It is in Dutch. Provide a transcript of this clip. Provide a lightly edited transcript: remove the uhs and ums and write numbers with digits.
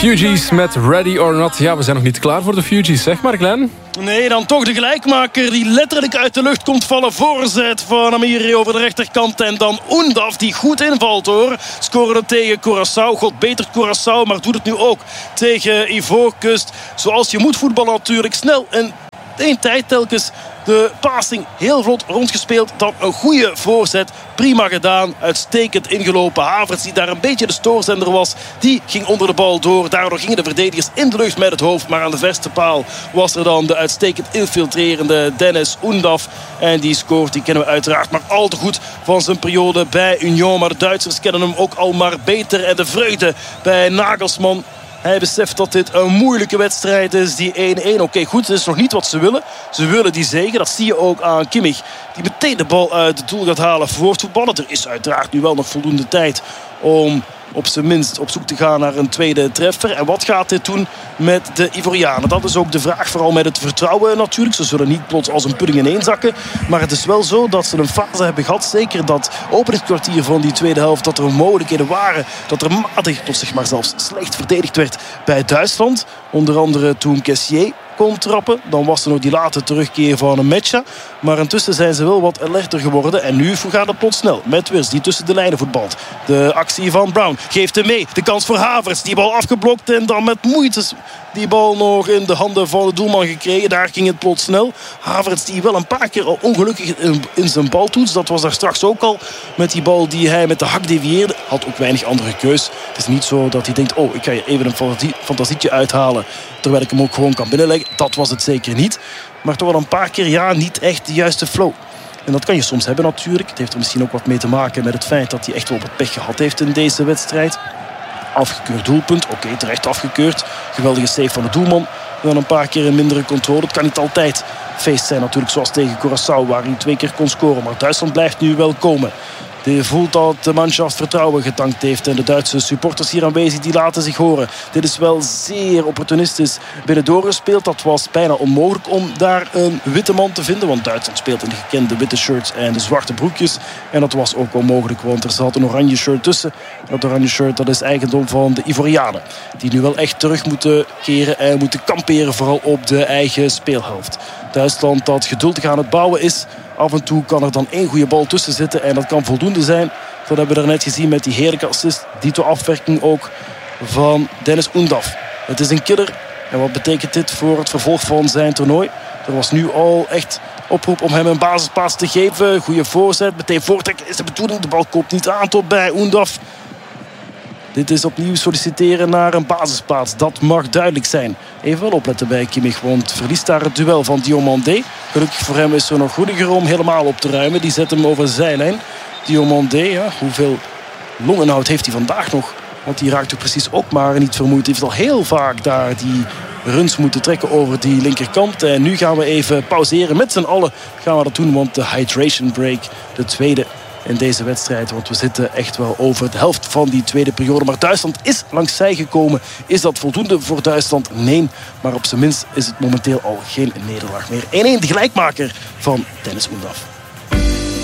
Fugees met Ready or Not. Ja, we zijn nog niet klaar voor de Fugees, zeg maar, Glenn. Nee, dan toch de gelijkmaker die letterlijk uit de lucht komt vallen. Voorzet van Amiri over de rechterkant. En dan Oendaf die goed invalt, hoor. Scoren tegen Curaçao. God betert Curaçao, maar doet het nu ook tegen Ivoorkust. Zoals je moet voetballen natuurlijk. Snel en één tijd telkens. De passing heel vlot rondgespeeld. Dan een goede voorzet. Prima gedaan. Uitstekend ingelopen. Havertz, die daar een beetje de stoorzender was, die ging onder de bal door. Daardoor gingen de verdedigers in de lucht met het hoofd. Maar aan de verste paal was er dan de uitstekend infiltrerende Dennis Oendaf. En die scoort, die kennen we uiteraard maar al te goed van zijn periode bij Union. Maar de Duitsers kennen hem ook al maar beter. En de vreugde bij Nagelsman. Hij beseft dat dit een moeilijke wedstrijd is. Die 1-1. Oké, goed. Dat is nog niet wat ze willen. Ze willen die zege. Dat zie je ook aan Kimmich. Die meteen de bal uit het doel gaat halen voor het voetballen. Er is uiteraard nu wel nog voldoende tijd om op zijn minst op zoek te gaan naar een tweede treffer. En wat gaat dit doen met de Ivorianen? Dat is ook de vraag, vooral met het vertrouwen natuurlijk. Ze zullen niet plots als een pudding ineenzakken. Maar het is wel zo dat ze een fase hebben gehad. Zeker dat openingskwartier van die tweede helft. Dat er mogelijkheden waren. Dat er matig tot zeg maar zelfs slecht verdedigd werd bij Duitsland. Onder andere toen Kessié kon trappen. Dan was er nog die late terugkeer van een Mecha. Maar intussen zijn ze wel wat alerter geworden. En nu gaat het plots snel. Met Wirtz die tussen de lijnen voetbalt. De actie van Brown geeft hem mee. De kans voor Havertz. Die bal afgeblokt en dan met moeite die bal nog in de handen van de doelman gekregen. Daar ging het plots snel. Havertz die wel een paar keer al ongelukkig in zijn baltoets. Dat was daar straks ook al. Met die bal die hij met de hak devieerde. Had ook weinig andere keus. Het is niet zo dat hij denkt, oh, ik ga hier even een fantasietje uithalen. Terwijl ik hem ook gewoon kan binnenleggen. Dat was het zeker niet. Maar toch wel een paar keer, ja, niet echt de juiste flow. En dat kan je soms hebben natuurlijk. Het heeft er misschien ook wat mee te maken met het feit dat hij echt wel wat pech gehad heeft in deze wedstrijd. Afgekeurd doelpunt. Oké, terecht afgekeurd. Geweldige save van de doelman. Dan een paar keer een mindere controle. Het kan niet altijd feest zijn natuurlijk, zoals tegen Curaçao, waar hij 2 keer kon scoren. Maar Duitsland blijft nu wel komen. Die voelt dat de Mannschaft vertrouwen getankt heeft. En de Duitse supporters hier aanwezig, die laten zich horen. Dit is wel zeer opportunistisch binnen doorgespeeld. Dat was bijna onmogelijk om daar een witte man te vinden. Want Duitsland speelt in de gekende witte shirts en de zwarte broekjes. En dat was ook onmogelijk, want er zat een oranje shirt tussen. Dat oranje shirt, dat is eigendom van de Ivorianen. Die nu wel echt terug moeten keren en moeten kamperen. Vooral op de eigen speelhelft. Duitsland dat geduldig aan het bouwen is. Af en toe kan er dan 1 goede bal tussen zitten. En dat kan voldoende zijn. Dat hebben we daarnet gezien met die heerlijke assist. Dito afwerking ook van Dennis Oendaf. Het is een killer. En wat betekent dit voor het vervolg van zijn toernooi? Er was nu al echt oproep om hem een basispaas te geven. Goede voorzet. Meteen voortrekken is de bedoeling. De bal komt niet aan tot bij Oendaf. Dit is opnieuw solliciteren naar een basisplaats. Dat mag duidelijk zijn. Even wel opletten bij Kimmich, want verliest daar het duel van Diomandé. Gelukkig voor hem is er nog Rudiger om helemaal op te ruimen. Die zet hem over de zijlijn. Diomandé, ja, hoeveel longinhoud heeft hij vandaag nog? Want die raakt toch precies ook maar niet vermoeid. Hij heeft al heel vaak daar die runs moeten trekken over die linkerkant. En nu gaan we even pauzeren. Met z'n allen gaan we dat doen, want de hydration break, de tweede in deze wedstrijd. Want we zitten echt wel over de helft van die tweede periode. Maar Duitsland is langs zij gekomen. Is dat voldoende voor Duitsland? Nee. Maar op zijn minst is het momenteel al geen nederlaag meer. 1-1 de gelijkmaker van Dennis Oendaf.